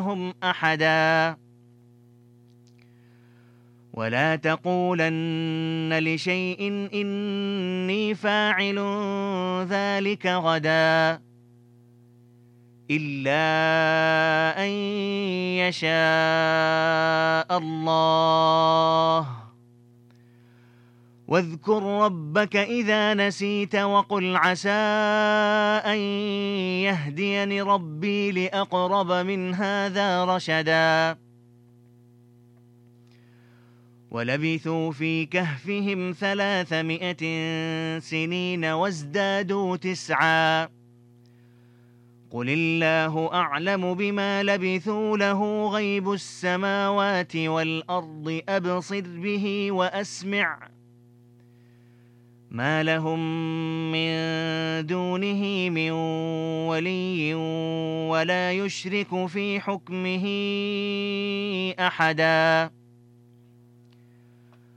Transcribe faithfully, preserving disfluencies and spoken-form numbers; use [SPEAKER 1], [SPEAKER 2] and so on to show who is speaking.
[SPEAKER 1] منهم أحدا ولا تقولن لشيء إني فاعل ذلك غدا إلا أن يشاء الله واذكر ربك إذا نسيت وقل عسى أن يهديني ربي لأقرب من هذا رشدا ولبثوا في كهفهم ثلاثمائة سنين وازدادوا تسعا قل الله أعلم بما لبثوا له غيب السماوات والأرض أبصر به وأسمع ما لهم من دونه من ولي ولا يشرك في حكمه أحدا